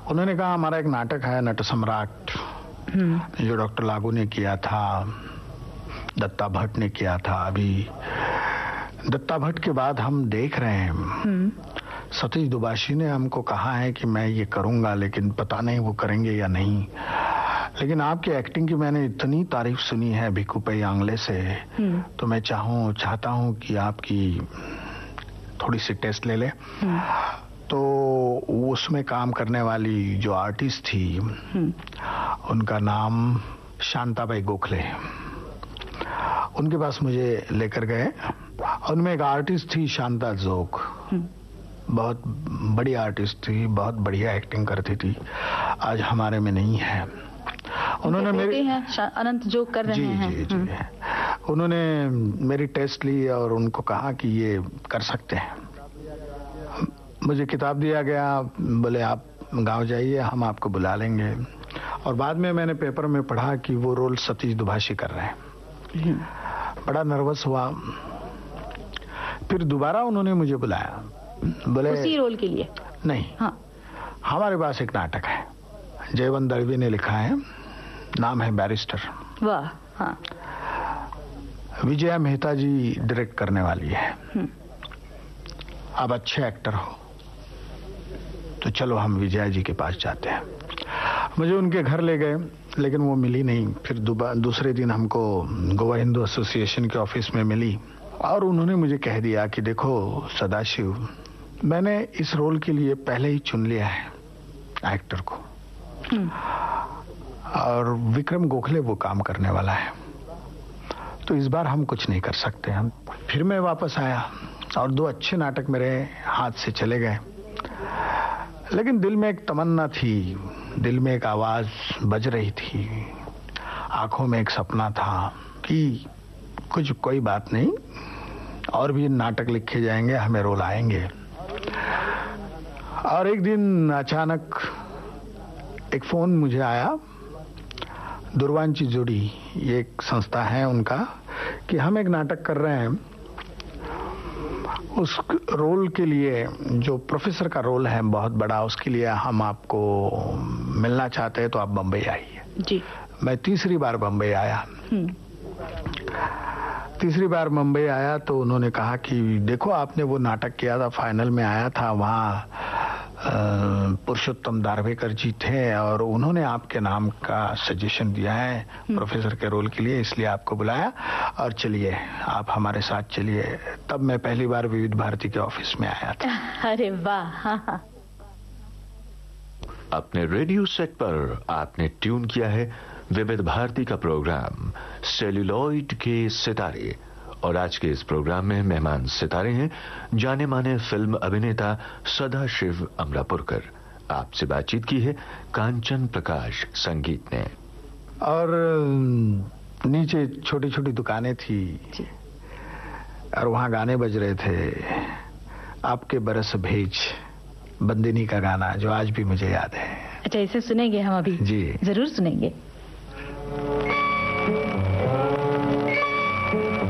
उन्होंने कहा हमारा एक नाटक है नट सम्राट, जो डॉक्टर लागू ने किया था, दत्ता भट्ट ने किया था। अभी दत्ता भट्ट के बाद हम देख रहे हैं सतीश दुबाशी ने हमको कहा है कि मैं ये करूंगा, लेकिन पता नहीं वो करेंगे या नहीं। लेकिन आपकी एक्टिंग की मैंने इतनी तारीफ सुनी है भिक्खू पै आंगले से, तो मैं चाहता हूं कि आपकी थोड़ी सी टेस्ट ले ले। तो उसमें काम करने वाली जो आर्टिस्ट थी उनका नाम शांताबाई गोखले, उनके पास मुझे लेकर गए। उनमें एक आर्टिस्ट थी शांता जोग, बहुत बड़ी आर्टिस्ट थी, बहुत बढ़िया एक्टिंग करती थी, आज हमारे में नहीं है। उन्होंने मेरी अनंत जोग कर रहे हैं। जी। उन्होंने मेरी टेस्ट ली और उनको कहा कि ये कर सकते हैं। मुझे किताब दिया गया, बोले आप गांव जाइए, हम आपको बुला लेंगे। और बाद में मैंने पेपर में पढ़ा कि वो रोल सतीश दुभाषी कर रहे हैं। बड़ा नर्वस हुआ। फिर दोबारा उन्होंने मुझे बुलाया, बोले उसी रोल के लिए? नहीं, हाँ, हमारे पास एक नाटक है, जयवंत दळवी ने लिखा है, नाम है बैरिस्टर। वाह। हाँ। विजया मेहता जी डायरेक्ट करने वाली है। आप अच्छे एक्टर हो तो चलो हम विजया जी के पास जाते हैं। मुझे उनके घर ले गए, लेकिन वो मिली नहीं। फिर दूसरे दिन हमको गोवा हिंदू एसोसिएशन के ऑफिस में मिली और उन्होंने मुझे कह दिया कि देखो सदाशिव, मैंने इस रोल के लिए पहले ही चुन लिया है एक्टर को, और विक्रम गोखले वो काम करने वाला है, तो इस बार हम कुछ नहीं कर सकते हैं। फिर मैं वापस आया और 2 अच्छे नाटक मेरे हाथ से चले गए। लेकिन दिल में एक तमन्ना थी, दिल में एक आवाज बज रही थी, आंखों में एक सपना था कि कोई बात नहीं, और भी नाटक लिखे जाएंगे, हमें रोल आएंगे। और एक दिन अचानक एक फोन मुझे आया, दुर्वांची जोड़ी, ये एक संस्था है उनका, कि हम एक नाटक कर रहे हैं, उस रोल के लिए जो प्रोफेसर का रोल है बहुत बड़ा, उसके लिए हम आपको मिलना चाहते हैं, तो आप बम्बई आइए। जी। मैं तीसरी बार बम्बई आया। तीसरी बार मुंबई आया तो उन्होंने कहा कि देखो आपने वो नाटक किया था, फाइनल में आया था, वहाँ पुरुषोत्तम दारवेकर जी थे और उन्होंने आपके नाम का सजेशन दिया है प्रोफेसर के रोल के लिए, इसलिए आपको बुलाया और चलिए आप हमारे साथ चलिए। तब मैं पहली बार विविध भारती के ऑफिस में आया था। अरे वाह। अपने रेडियो सेट पर आपने ट्यून किया है विविध भारती का प्रोग्राम सेल्यूलॉइड के सितारे, और आज के इस प्रोग्राम में मेहमान सितारे हैं जाने माने फिल्म अभिनेता सदाशिव अमरापुरकर। आपसे बातचीत की है कांचन प्रकाश संगीत ने। और नीचे छोटी छोटी दुकानें थी और वहां गाने बज रहे थे, आपके बरस भेज, बंदिनी का गाना, जो आज भी मुझे याद है। अच्छा, इसे सुनेंगे हम अभी? जी जरूर सुनेंगे।